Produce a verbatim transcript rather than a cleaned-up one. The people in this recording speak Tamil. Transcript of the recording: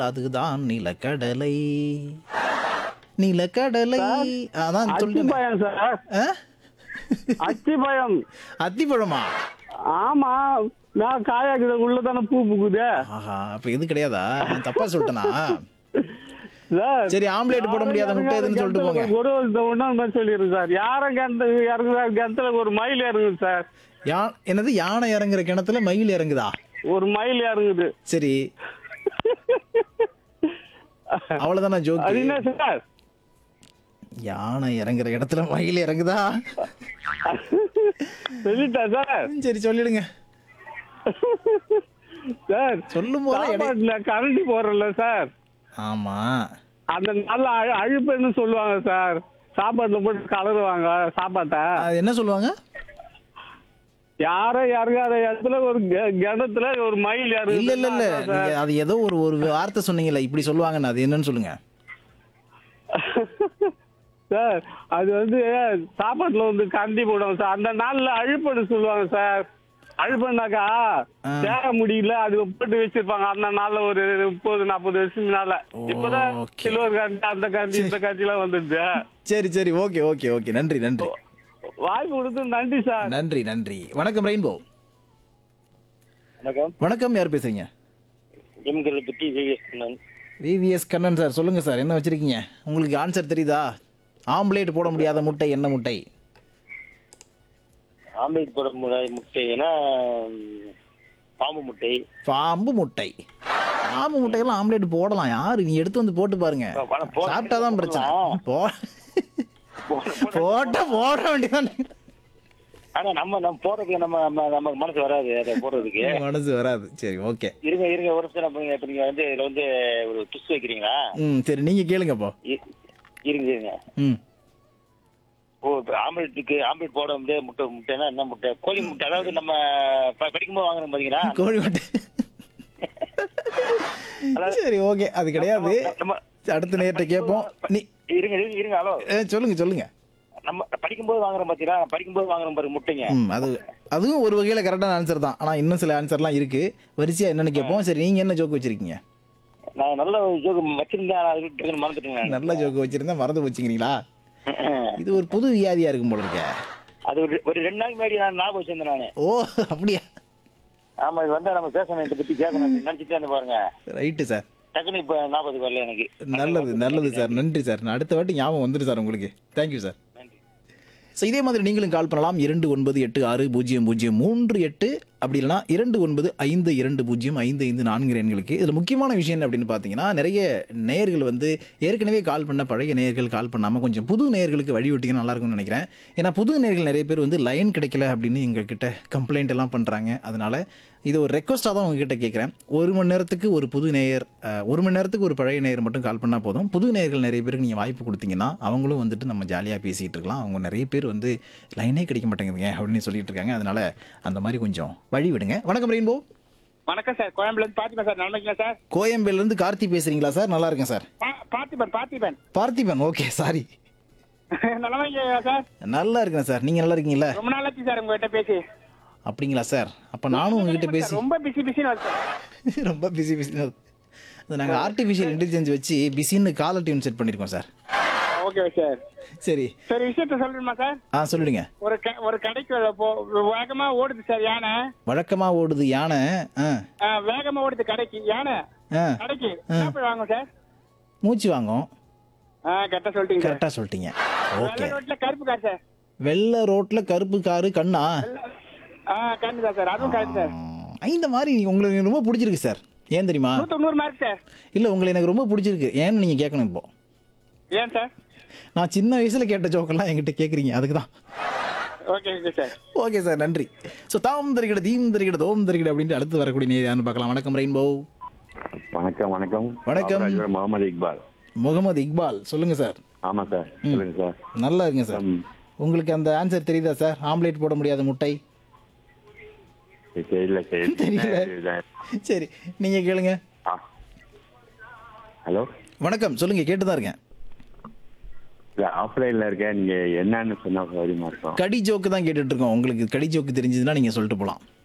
அதுதான் நிலக்கடலை நிலக்கடலை அதான் அத்தி சொல்லுங்க. பழம் சார். ஆ? அத்தி பழம். அத்திப்பழமா? ஆமா, நான் காயாக்குது உள்ளதானே பூ பூக்குது ஆஹா, அப்ப இது கிடையாதா? நான் தப்பா சொல்லிட்டேனா? சார். சரி, ஆம்லேட் போட முடியாத முட்டை எதுன்னு சொல்லிட்டு போங்க. ஒரு ஒன்னு சொல்லிடுங்க சார். யாரும் கிணத்து இறங்குதா கிணத்துல ஒரு மயில் இறங்குது சார். யா என்னது, யானை இறங்குற கிணத்துல மயில் இறங்குதா? ஒரு மயில் இறங்குது. சரி, அவ்வளவுதானா அது ஜோக்கு? என்ன சார்? யானை இறங்குற இடத்துல மயில் இறங்குதா? சொல்லிட்டா சார். சரி, சொல்லிடுங்க. சார், சொல்லும் போது இடை- சாப்பாட்டுல கரண்டி போடுறல சார், ஆமா. அந்த நல்ல அழு அழுப்புன்னு சொல்லுவாங்க சார். சாப்பாட்டுல போட்டு கலருவாங்க சாப்பாட்டை. அது என்ன சொல்லுவாங்க? யாரோ இறங்காத இடத்துல ஒரு கெ- கிணத்துல ஒரு மயில் இல்ல இல்ல இல்ல, இறங்குது நீங்க அது ஏதோ ஒரு ஒரு வார்த்தை சொன்னீங்கல்ல, இப்படி சொல்லுவாங்கன்னு, அது என்னன்னு சொல்லுங்க. சார். அது வந்து சாப்பாட்டுல வந்து கரண்டி போடுவாங்க சார். அந்த நாள்ல அழுப்புன்னு சொல்லுவாங்க சார். அழுப்புனாக்கா ஆ. தேட முடியல, அது போட்டு வச்சிருப்பாங்க அந்த நாள்ல ஒரு முப்பது நாற்பது வருஷம் முன்னால. ஓ, இப்பதான் okay. சில்வர் கரண்டி அந்த கரண்டி இந்த கரண்டி எல்லாம் வந்துடுது. சரி சரி, ஓகே ஓகே ஓகே, நன்றி நன்றி வாய்ப்பு கொடுத்து நன்றி சார். நன்றி நன்றி. வணக்கம் ரெயின்போ. வணக்கம். வணக்கம், யார் பேசுறீங்க? எம்களை பற்றி விவேக் கண்ணன். விவிஎஸ் கண்ணன் சார், சொல்லுங்க சார், என்ன வச்சிருக்கீங்க? உங்களுக்கு ஆன்சர் தெரியுதா? ஆம்லேட் போட முடியாத முட்டை என்ன முட்டை? ஆம்லேட் போட முடியாத முட்டை ஏன்னா ம், பாம்பு முட்டை. பாம்பு முட்டை. பாம்பு முட்டையெல்லாம் ஆம்லேட் போடலாம். யாரு, நீ எடுத்து வந்து போட்டு பாருங்க. போட- போட- சாப்பிட்டாதான் பிரச்சனை. போ போட- போட- போட்ட போட வேண்டியதான். ஆனா நம்ம நம்ம போடுறதுக்கு நம்ம நம்ம நமக்கு மனசு வராது அதை போடுறதுக்கு. மனசு வராது. சரி, ஓகே. இருங்க இருங்க ஒரு நிமிஷம். நம்ம இப்ப நீங்க வந்து இதுல வந்து ஒரு ட்விஸ்ட் வைக்கிறீங்களா? ம், சரி, நீங்க கேளுங்க அப்போ. இ- இருங்க இருங்க. ம், ஓ, இப்ப ஆம்லேட்டுக்கு ஆம்லேட் போட முடியாது முட்டை. முட்டைன்னா என்ன முட்டை? கோழி முட்டை. அதாவது நம்ம ப- படிக்கும்போது வாங்குறோம் பாத்தீங்களா? கோழி முட்டை. சரி, ஓகே, அது கிடையாது. நம்ம- அடுத்த நேரத்தை கேட்போம். நீ இருங்க இருங்க இருங்க ஹலோ. ஏ, சொல்லுங்க சொல்லுங்க. நம்ம படிக்கும்போது வாங்குறோம் பாத்தீங்களா? படிக்கும்போது வாங்குறோம் பாருங்க முட்டைங்க. ம், அது அதுவும் ஒரு வகையில் கரெக்டான ஆன்சர் தான். ஆனால் இன்னும் சில ஆன்சர்லாம் இருக்கு. வரிசையா என்னன்னு கேட்போம். சரி, நீங்க என்ன ஜோக்கு வச்சிருக்கீங்க? நான் நல்ல ஒரு ஜோக்கு வச்சிருந்தேன், அது டக்குனு மறந்துட்டேங்க. நல்ல ஜோக்கு வச்சிருந்தா மறந்து வச்சுக்கிறீங்களா? இது ஒரு புது வியாதியா இருக்கும் போல இருக்க. அது ஒரு ஒரு ரெண்டு நாளைக்கு முன்னாடி நான் ஞாபகம் வச்சிருந்தேன் நானு. ஓ, அப்படியா? ஆமா, இது வந்து நம்ம பேசணும், இதை பத்தி பேசணும் நினைச்சிட்டே இருந்து பாருங்க. Right sir. டக்குனு இப்ப ஞாபகத்துக்கு வரல எனக்கு. நல்லது நல்லது சார், நன்றி சார். நான் அடுத்த வாட்டி ஞாபகம் வந்துடு சார் உங்களுக்கு. Thank you sir. நன்றி. ஸோ இதே மாதிரி நீங்களும் கால் பண்ணலாம். இரண்டு ஒன்பது எட்டு ஆறு பூஜ்ஜியம் பூஜ்ஜியம் மூன்று எட்டு, அப்படி இல்லைனா இரண்டு ஒன்பது ஐந்து இரண்டு பூஜ்ஜியம் ஐந்து ஐந்து நான்கு எண்களுக்கு. இதில் முக்கியமான விஷயம் என்ன அப்படின்னு பார்த்தீங்கன்னா, நிறைய நேயர்கள் வந்து ஏற்கனவே கால் பண்ண பழைய நேயர்கள் கால் பண்ணாமல் கொஞ்சம் புது நேயர்களுக்கு வழி விட்டிங்கன்னா நல்லாயிருக்கும்னு நினைக்கிறேன். ஏன்னா புது நேயர்கள் நிறைய பேர் வந்து லைன் கிடைக்கல அப்படின்னு எங்ககிட்ட கம்ப்ளைண்ட் எல்லாம் பண்ணுறாங்க. அதனால் இது ஒரு ரெக்வஸ்ட்டாக தான் உங்ககிட்ட கேட்குறேன். ஒரு மணி நேரத்துக்கு ஒரு புது நேயர், அஹ், ஒரு மணி நேரத்துக்கு ஒரு பழைய நேயர் மட்டும் கால் பண்ணால் போதும். புது நேயர்கள் நிறைய பேருக்கு நீங்கள் வாய்ப்பு கொடுத்தீங்கன்னா அவங்களும் வந்துட்டு நம்ம ஜாலியாக பேசிகிட்டு இருக்கலாம். அவங்க நிறைய பேர் வந்து லைனே கிடைக்க மாட்டேங்குதுங்க அப்படின்னு சொல்லிட்டு இருக்காங்க. அதனால் அந்த மாதிரி கொஞ்சம் வழி விடுங்க. வணக்கம் ரெயின்போ. வணக்கம் சார். கோயம்புல இருந்து பார்த்திபன் சார். நல்லா இருக்கீங்களா சார்? கோயம்பேலேருந்து கார்த்தி பேசுகிறீங்களா சார்? நல்லா இருக்கேன் சார். பா- பார்த்திபன் பார்த்திபன் பார்த்திபன், ஓகே, சாரி. நல்லா இருக்கீங்களா சார்? நல்லா இருக்கேன் சார். நீங்கள் நல்லா இருக்கீங்களா? ரொம்ப நாள் ஆச்சு சார் உங்ககிட்ட பேசி. அப்படிங்களா சார்? அப்போ நானும் உங்ககிட்ட பேசி ரொம்ப பிஸி பிஸின்னு வருது. ரொம்ப பிஸி பிஸி. அது நாங்கள் ஆர்டிஃபிஷியல் இன்டெலிஜென்ஸ் வச்சு பிஸின்னு காலர் டியூன் செட் பண்ணியிருக்கோம் சார். Okay sir. சரி, சரி, விஷயத்த சொல்லணுமா சார்? ஆ சொல்லிடுங்க. ஒரு க ஒரு கடைக்கு போ வேகமா ஓடுது சார் யானை. வழக்கமாக ஓடுது யானை. ஆ ஆ, வேகமா ஓடுது கடைக்கு யானை. ஆ கடைக்கு என்ன போய் வாங்கும் சார்? மூச்சு வாங்கும். ஆ, கரெக்டா சொல்லிட்டீங்க சார். கரெக்டாக சொல்லிட்டீங்க. ஓகே. வெள்ளை ரோட்ல கருப்பு கார் சார். வெள்ளை ரோட்டில் கருப்பு காரு கண்ணா? ஆ, கரெக்ட் தான் சார். அதுவும் கரெக்ட் சார். ஆ, இந்த மாதிரி உங்களுக்கு எனக்கு ரொம்ப பிடிச்சிருக்கு சார். ஏன் தெரியுமா? நூத்தி தொண்ணூறு மார்க் சார். இல்லை, உங்களை எனக்கு ரொம்ப பிடிச்சிருக்கு. ஏன்னு நீங்கள் கேட்கணும். இப்போ ஏன் சார்? நான் சின்ன வயசில் கேட்ட ஜோக்கெல்லாம் என்கிட்ட கேட்குறீங்க, அதுக்கு தான். Okay okay sir. Okay sir, நன்றி. ஸோ தாம் தருகிட தீம் தருகிட தோம் தருகிட அப்படின்ட்டு அடுத்து வரக்கூடிய நீ யாருன்னு பார்க்கலாம். வணக்கம் ரெயின்போ. வணக்கம் வணக்கம் வணக்கம். காமராஜர் முகமது இக்பால். முகமது இக்பால், சொல்லுங்க சார். ஆமா சார், சொல்லுங்க சார். நல்லா இருக்குங்க சார். ம். உங்களுக்கு அந்த ஆன்சர் தெரியுதா சார்? ஆம்லேட் போட முடியாத முட்டை. தெரியல சார். தெரியல. சரி, நீங்க கேளுங்க. ஹலோ, வணக்கம், சொல்லுங்க, கேட்டுதான் இருக்கேன். இல்ல ஆஃப்லைன்ல இருக்கேன். நீங்க என்னன்னு சொன்னா சௌகரியமா இருக்கும். கடி ஜோக்கு தான் கேட்டுட்டு இருக்கோம். உங்களுக்கு கடி ஜோக்கு தெரிஞ்சதுன்னா நீங்க சொல்லிட்டு போலாம்.